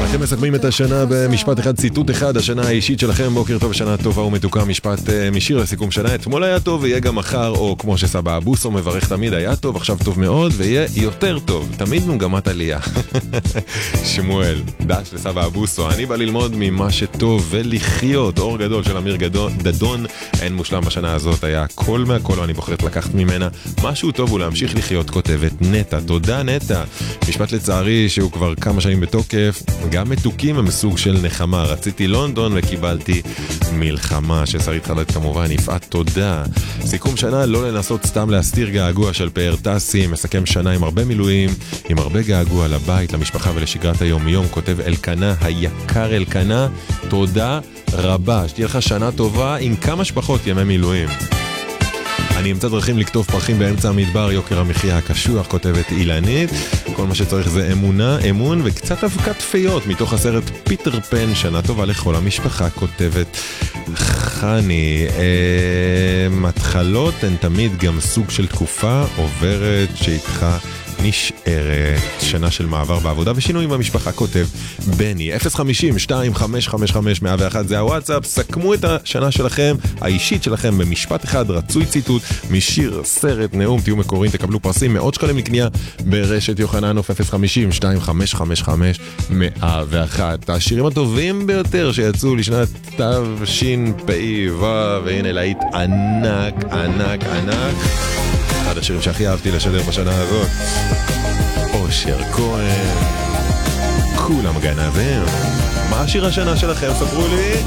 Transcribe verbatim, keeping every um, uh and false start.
אתם מסכמים את השנה במשפט אחד, ציטוט אחד, השנה האישית שלכם. בוקר טוב, שנה טובה ומתוקה, משפט משיר לסיכום שנה. אתמול היה טוב ויהיה גם מחר, או כמו שסבא אבוסו מברך תמיד, היה טוב, עכשיו טוב מאוד ויהיה יותר טוב, תמיד מגמת עלייה. שמואל, דש לסבא אבוסו, אני בא ללמוד ממה שטוב ולחיות. אור גדול של אמיר דדון, אין מושלם בשנה הזאת, היה הכל מהכל, אני בוחרת לקחת ממנה משהו טוב ולהמשיך לחיות. כותבת נטע, תודה נטע. משפט לצערי שהוא כבר כמה שנים בתוקף, גם מתוקים הם סוג של נחמה. רציתי לונדון וקיבלתי מלחמה. ששרית חלט כמובן, יפעת תודה. סיכום שנה, לא לנסות סתם להסתיר געגוע של פאר טסי. מסכם שנה עם הרבה מילואים, עם הרבה געגוע לבית, למשפחה ולשגרת היום יום. כותב אלקנה, היקר אלקנה, תודה רבה, שתהיה לך שנה טובה עם כמה שפחות ימי מילואים. אני אמצא דרכים לכתוב פרחים באמצע המדבר, יוקר המחיה הקשוח, כותבת אילנית. כל מה שצריך זה אמונה, אמון וקצת אבקת פיות מתוך הסרט פיטר פן. שנה טובה לכל המשפחה, כותבת חני. אה, מתחלות הן תמיד גם סוג של תקופה עוברת שאיתך נשארת. שנה של מעבר בעבודה ושינויים במשפחה, כותב בני. אפס חמישים שתיים חמש חמש חמש מאה ואחת זה הוואטסאפ. סכמו את השנה שלכם האישית שלכם במשפט אחד, רצוי ציטוט משיר, סרט, נאום, תהיו מקוריים, תקבלו פרסים, מאות שקלים לקנייה ברשת יוחננוף. אפס חמישים שתיים חמש חמש חמש מאה ואחת. השירים הטובים ביותר שיצאו לשנת תשפ"ו, והנה להיט ענק ענק ענק, אחד השירים שהכי אהבתי לשדר בשנה הזאת, אושר כהן, כולם גנבים. מה השיר השנה שלכם? ספרו לי.